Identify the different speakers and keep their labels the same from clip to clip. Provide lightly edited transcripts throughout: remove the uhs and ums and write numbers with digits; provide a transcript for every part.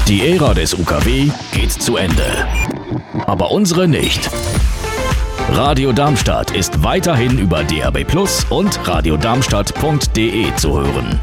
Speaker 1: Die Ära des UKW geht zu Ende. Aber unsere nicht. Radio Darmstadt ist weiterhin über DAB+ und radiodarmstadt.de zu hören.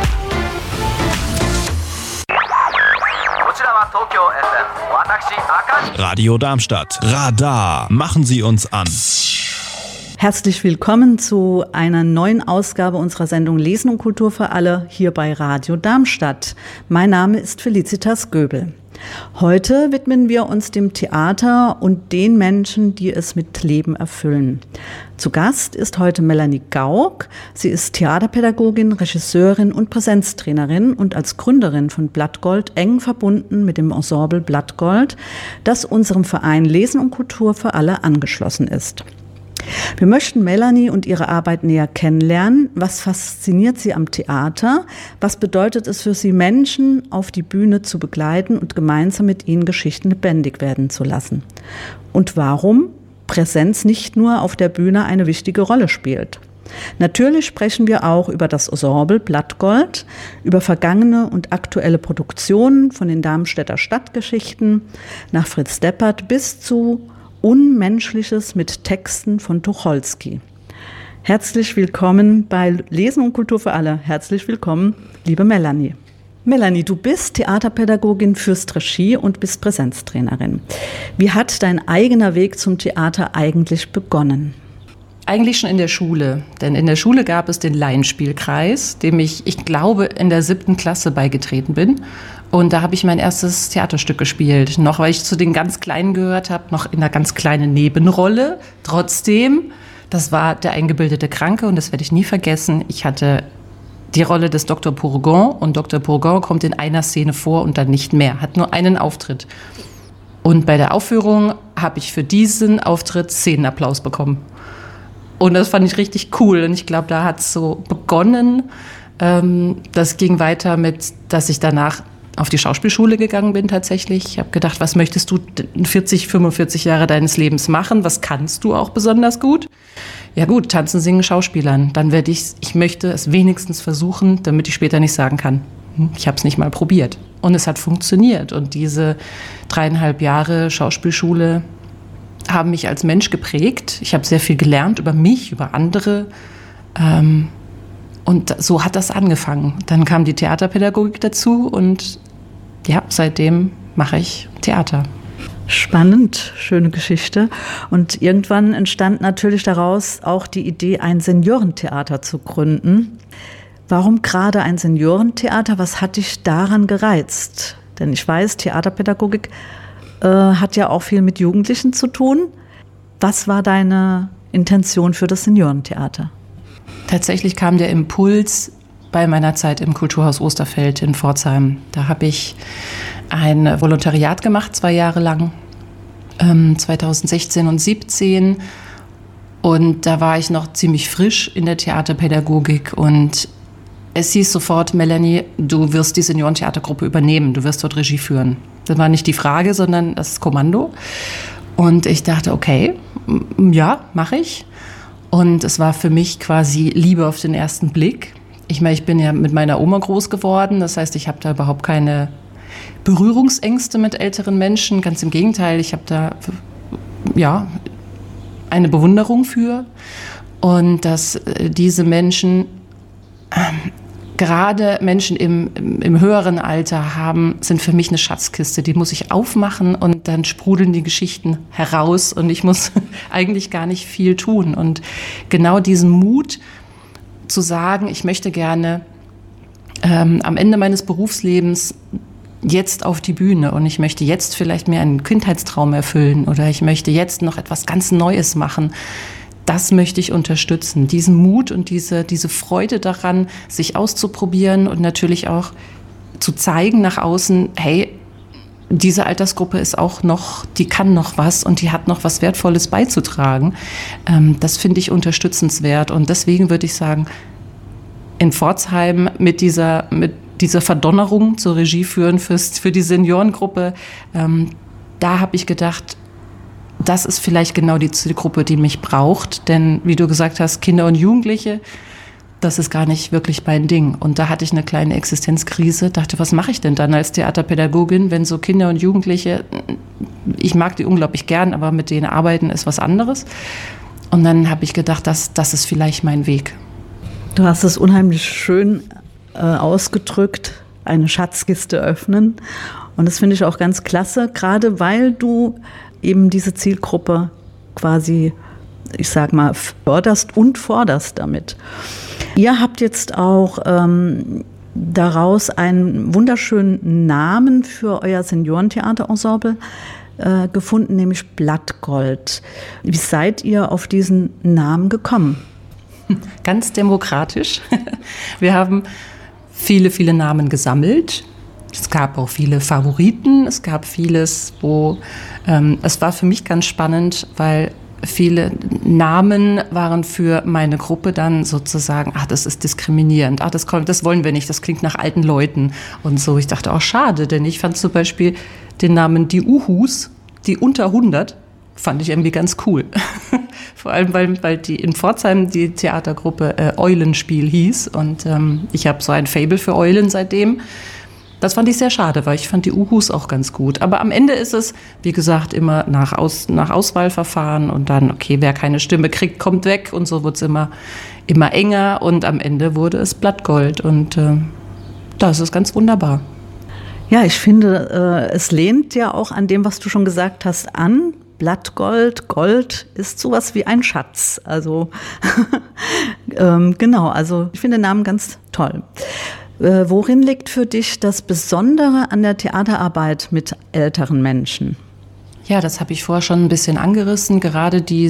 Speaker 2: Radio Darmstadt. Radar. Machen Sie uns an.
Speaker 3: Herzlich willkommen zu einer neuen Ausgabe unserer Sendung Lesen und Kultur für alle hier bei Radio Darmstadt. Mein Name ist Felicitas Göbel. Heute widmen wir uns dem Theater und den Menschen, die es mit Leben erfüllen. Zu Gast ist heute Melanie Gauck. Sie ist Theaterpädagogin, Regisseurin und Präsenztrainerin und als Gründerin von Blattgold eng verbunden mit dem Ensemble Blattgold, das unserem Verein Lesen und Kultur für alle angeschlossen ist. Wir möchten Melanie und ihre Arbeit näher kennenlernen. Was fasziniert sie am Theater? Was bedeutet es für sie, Menschen auf die Bühne zu begleiten und gemeinsam mit ihnen Geschichten lebendig werden zu lassen? Und warum Präsenz nicht nur auf der Bühne eine wichtige Rolle spielt? Natürlich sprechen wir auch über das Ensemble Blattgold, über vergangene und aktuelle Produktionen von den Darmstädter Stadtgeschichten nach Fritz Deppert bis zu Unmenschliches mit Texten von Tucholsky. Herzlich willkommen bei Lesen und Kultur für alle. Herzlich willkommen, liebe Melanie. Melanie, du bist Theaterpädagogin, führst Regie und bist Präsenztrainerin. Wie hat dein eigener Weg zum Theater eigentlich begonnen?
Speaker 4: Eigentlich schon in der Schule, denn in der Schule gab es den Laienspielkreis, dem ich glaube, in der 7. Klasse beigetreten bin. Und da habe ich mein erstes Theaterstück gespielt. Noch, weil ich zu den ganz Kleinen gehört habe, noch in einer ganz kleinen Nebenrolle. Trotzdem, das war der eingebildete Kranke und das werde ich nie vergessen. Ich hatte die Rolle des Dr. Bourgon und Dr. Bourgon kommt in einer Szene vor und dann nicht mehr, hat nur einen Auftritt. Und bei der Aufführung habe ich für diesen Auftritt Szenenapplaus bekommen. Und das fand ich richtig cool. Und ich glaube, da hat es so begonnen. Das ging weiter mit, dass ich danach auf die Schauspielschule gegangen bin tatsächlich. Ich habe gedacht, was möchtest du 40, 45 Jahre deines Lebens machen? Was kannst du auch besonders gut? Ja gut, tanzen, singen, schauspielern. Dann werde ich möchte es wenigstens versuchen, damit ich später nicht sagen kann, ich habe es nicht mal probiert. Und es hat funktioniert. Und diese 3,5 Jahre Schauspielschule haben mich als Mensch geprägt. Ich habe sehr viel gelernt über mich, über andere. Und so hat das angefangen. Dann kam die Theaterpädagogik dazu und ja, seitdem mache ich Theater.
Speaker 3: Spannend, schöne Geschichte. Und irgendwann entstand natürlich daraus auch die Idee, ein Seniorentheater zu gründen. Warum gerade ein Seniorentheater? Was hat dich daran gereizt? Denn ich weiß, Theaterpädagogik hat ja auch viel mit Jugendlichen zu tun. Was war deine Intention für das Seniorentheater?
Speaker 4: Tatsächlich kam der Impuls bei meiner Zeit im Kulturhaus Osterfeld in Pforzheim. Da habe ich ein Volontariat gemacht, 2 Jahre lang, 2016 und 2017. Und da war ich noch ziemlich frisch in der Theaterpädagogik. Und es hieß sofort, Melanie, du wirst die Seniorentheatergruppe übernehmen, du wirst dort Regie führen. Das war nicht die Frage, sondern das Kommando. Und ich dachte, okay, ja, mache ich. Und es war für mich quasi Liebe auf den ersten Blick. Ich meine, ich bin ja mit meiner Oma groß geworden. Das heißt, ich habe da überhaupt keine Berührungsängste mit älteren Menschen. Ganz im Gegenteil, ich habe da ja eine Bewunderung für. Und dass diese Menschen, gerade Menschen im höheren Alter haben, sind für mich eine Schatzkiste. Die muss ich aufmachen und dann sprudeln die Geschichten heraus und ich muss eigentlich gar nicht viel tun. Und genau diesen Mut zu sagen, ich möchte gerne am Ende meines Berufslebens jetzt auf die Bühne und ich möchte jetzt vielleicht mir einen Kindheitstraum erfüllen oder ich möchte jetzt noch etwas ganz Neues machen. Das möchte ich unterstützen, diesen Mut und diese Freude daran, sich auszuprobieren und natürlich auch zu zeigen nach außen, hey, diese Altersgruppe ist auch noch, die kann noch was und die hat noch was Wertvolles beizutragen. Das finde ich unterstützenswert und deswegen würde ich sagen, in Pforzheim mit dieser Verdonnerung zur Regie führen für die Seniorengruppe, da habe ich gedacht, das ist vielleicht genau die Zielgruppe, die mich braucht. Denn wie du gesagt hast, Kinder und Jugendliche, das ist gar nicht wirklich mein Ding. Und da hatte ich eine kleine Existenzkrise, dachte, was mache ich denn dann als Theaterpädagogin, wenn so Kinder und Jugendliche, ich mag die unglaublich gern, aber mit denen arbeiten ist was anderes. Und dann habe ich gedacht, das ist vielleicht mein Weg.
Speaker 3: Du hast es unheimlich schön ausgedrückt, eine Schatzkiste öffnen. Und das finde ich auch ganz klasse, gerade weil du eben diese Zielgruppe quasi, ich sag mal, förderst und forderst damit. Ihr habt jetzt auch daraus einen wunderschönen Namen für euer Seniorentheaterensemble gefunden, nämlich Blattgold. Wie seid ihr auf diesen Namen gekommen?
Speaker 4: Ganz demokratisch. Wir haben viele, viele Namen gesammelt. Es gab auch viele Favoriten. Es gab vieles, wo es war für mich ganz spannend, weil viele Namen waren für meine Gruppe dann sozusagen, das ist diskriminierend, das wollen wir nicht, das klingt nach alten Leuten und so. Ich dachte, schade, denn ich fand zum Beispiel den Namen die Uhus, die unter 100, fand ich irgendwie ganz cool. Vor allem, weil die in Pforzheim die Theatergruppe Eulenspiel hieß und ich habe so ein Faible für Eulen seitdem. Das fand ich sehr schade, weil ich fand die Uhus auch ganz gut. Aber am Ende ist es, wie gesagt, immer nach Auswahlverfahren und dann, okay, wer keine Stimme kriegt, kommt weg und so wird es immer enger und am Ende wurde es Blattgold und das ist ganz wunderbar.
Speaker 3: Ja, ich finde, es lehnt ja auch an dem, was du schon gesagt hast, an. Blattgold, Gold ist sowas wie ein Schatz. Also genau, also ich finde den Namen ganz toll. Worin liegt für dich das Besondere an der Theaterarbeit mit älteren Menschen?
Speaker 4: Ja, das habe ich vorher schon ein bisschen angerissen. Gerade die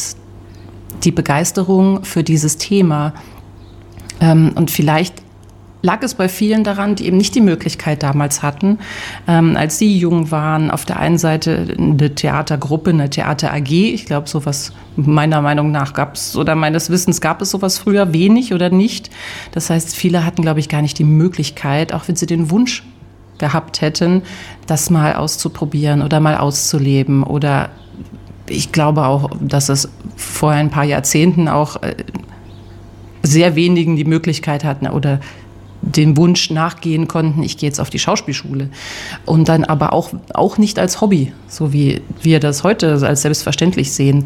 Speaker 4: Begeisterung für dieses Thema. Und vielleicht lag es bei vielen daran, die eben nicht die Möglichkeit damals hatten, als sie jung waren, auf der einen Seite eine Theatergruppe, eine Theater AG. Ich glaube, sowas meiner Meinung nach gab es, oder meines Wissens gab es sowas früher wenig oder nicht. Das heißt, viele hatten, glaube ich, gar nicht die Möglichkeit, auch wenn sie den Wunsch gehabt hätten, das mal auszuprobieren oder mal auszuleben. Oder ich glaube auch, dass es vor ein paar Jahrzehnten auch sehr wenigen die Möglichkeit hatten oder den Wunsch nachgehen konnten, ich gehe jetzt auf die Schauspielschule. Und dann aber auch nicht als Hobby, so wie wir das heute als selbstverständlich sehen.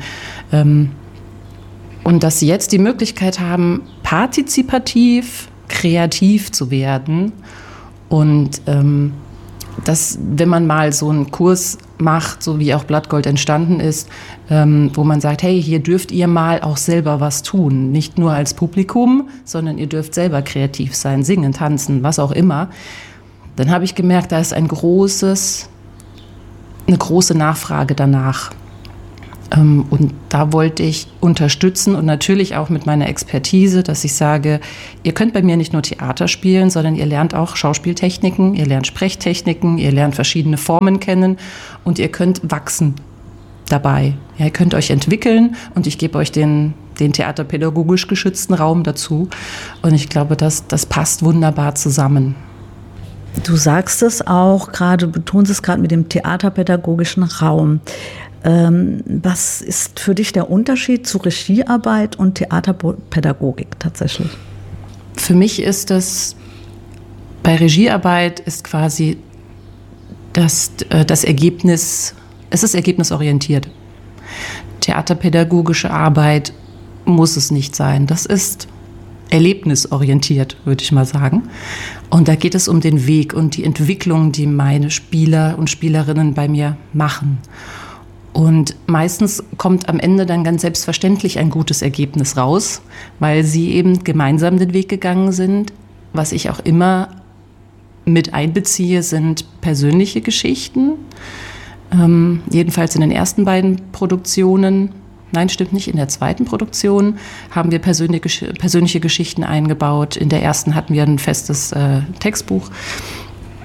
Speaker 4: Und dass sie jetzt die Möglichkeit haben, partizipativ, kreativ zu werden. Und dass, wenn man mal so einen Kurs macht, so wie auch Blattgold entstanden ist, wo man sagt, hey, hier dürft ihr mal auch selber was tun. Nicht nur als Publikum, sondern ihr dürft selber kreativ sein, singen, tanzen, was auch immer. Dann habe ich gemerkt, da ist eine große Nachfrage danach. Und da wollte ich unterstützen und natürlich auch mit meiner Expertise, dass ich sage, ihr könnt bei mir nicht nur Theater spielen, sondern ihr lernt auch Schauspieltechniken, ihr lernt Sprechtechniken, ihr lernt verschiedene Formen kennen und ihr könnt wachsen dabei. Ja, ihr könnt euch entwickeln und ich gebe euch den theaterpädagogisch geschützten Raum dazu. Und ich glaube, das passt wunderbar zusammen.
Speaker 3: Du sagst es auch gerade, betonst es gerade mit dem theaterpädagogischen Raum. Was ist für dich der Unterschied zu Regiearbeit und Theaterpädagogik tatsächlich?
Speaker 4: Für mich ist das, bei Regiearbeit ist quasi das Ergebnis, es ist ergebnisorientiert. Theaterpädagogische Arbeit muss es nicht sein. Das ist erlebnisorientiert, würde ich mal sagen. Und da geht es um den Weg und die Entwicklung, die meine Spieler und Spielerinnen bei mir machen. Und meistens kommt am Ende dann ganz selbstverständlich ein gutes Ergebnis raus, weil sie eben gemeinsam den Weg gegangen sind. Was ich auch immer mit einbeziehe, sind persönliche Geschichten. Jedenfalls in den ersten beiden Produktionen, nein, stimmt nicht, in der zweiten Produktion haben wir persönliche Geschichten eingebaut. In der ersten hatten wir ein festes Textbuch.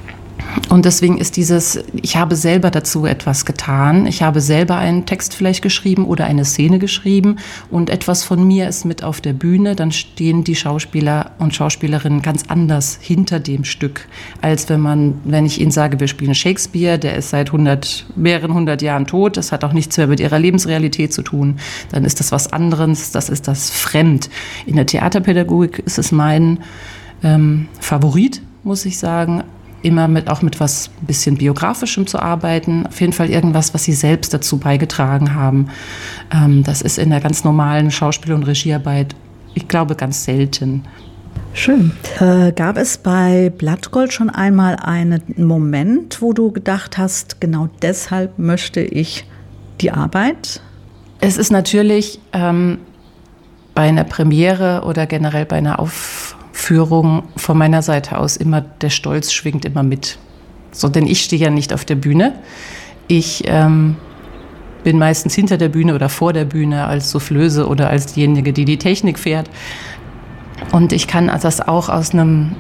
Speaker 4: Und deswegen ist ich habe selber dazu etwas getan. Ich habe selber einen Text vielleicht geschrieben oder eine Szene geschrieben und etwas von mir ist mit auf der Bühne. Dann stehen die Schauspieler und Schauspielerinnen ganz anders hinter dem Stück, als wenn ich ihnen sage, wir spielen Shakespeare, der ist seit mehreren hundert Jahren tot, das hat auch nichts mehr mit ihrer Lebensrealität zu tun. Dann ist das was anderes, das ist das fremd. In der Theaterpädagogik ist es mein Favorit, muss ich sagen, immer auch mit was ein bisschen Biografischem zu arbeiten. Auf jeden Fall irgendwas, was sie selbst dazu beigetragen haben. Das ist in der ganz normalen Schauspiel- und Regiearbeit, ich glaube, ganz selten.
Speaker 3: Schön. Gab es bei Blattgold schon einmal einen Moment, wo du gedacht hast, genau deshalb möchte ich die Arbeit?
Speaker 4: Es ist natürlich bei einer Premiere oder generell bei einer Aufführung von meiner Seite aus immer, der Stolz schwingt immer mit. So, denn ich stehe ja nicht auf der Bühne. Ich bin meistens hinter der Bühne oder vor der Bühne als Soufflöse oder als diejenige, die die Technik fährt. Und ich kann das auch aus einer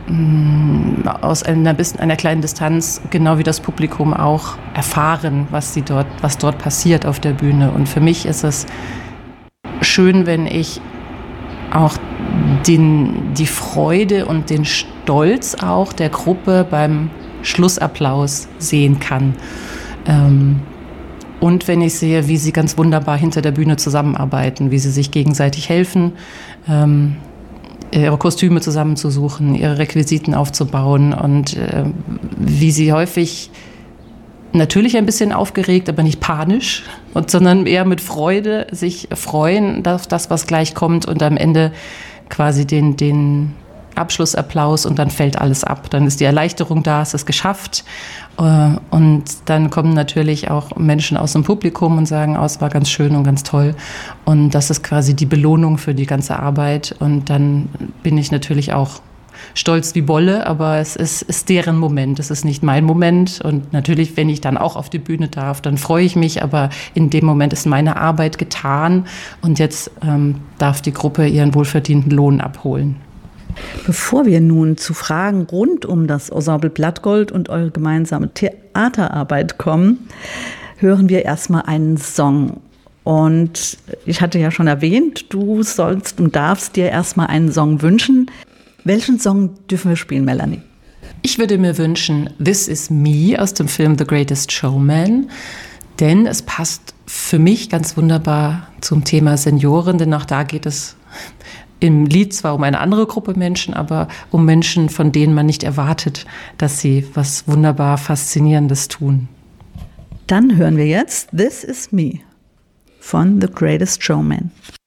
Speaker 4: kleinen Distanz, genau wie das Publikum auch, erfahren, was dort passiert auf der Bühne. Und für mich ist es schön, wenn ich auch die Freude und den Stolz auch der Gruppe beim Schlussapplaus sehen kann. Und wenn ich sehe, wie sie ganz wunderbar hinter der Bühne zusammenarbeiten, wie sie sich gegenseitig helfen, ihre Kostüme zusammenzusuchen, ihre Requisiten aufzubauen und wie sie häufig natürlich ein bisschen aufgeregt, aber nicht panisch, sondern eher mit Freude sich freuen auf das, was gleich kommt und am Ende quasi den Abschlussapplaus und dann fällt alles ab. Dann ist die Erleichterung da, es ist geschafft. Und dann kommen natürlich auch Menschen aus dem Publikum und sagen, es war ganz schön und ganz toll. Und das ist quasi die Belohnung für die ganze Arbeit. Und dann bin ich natürlich auch stolz wie Bolle, aber es ist deren Moment, es ist nicht mein Moment. Und natürlich, wenn ich dann auch auf die Bühne darf, dann freue ich mich, aber in dem Moment ist meine Arbeit getan und jetzt darf die Gruppe ihren wohlverdienten Lohn abholen.
Speaker 3: Bevor wir nun zu Fragen rund um das Ensemble Blattgold und eure gemeinsame Theaterarbeit kommen, hören wir erstmal einen Song. Und ich hatte ja schon erwähnt, du sollst und darfst dir erstmal einen Song wünschen. Welchen Song dürfen wir spielen, Melanie?
Speaker 4: Ich würde mir wünschen This Is Me aus dem Film The Greatest Showman, denn es passt für mich ganz wunderbar zum Thema Senioren, denn auch da geht es im Lied zwar um eine andere Gruppe Menschen, aber um Menschen, von denen man nicht erwartet, dass sie was wunderbar Faszinierendes tun.
Speaker 3: Dann hören wir jetzt This Is Me von The Greatest Showman.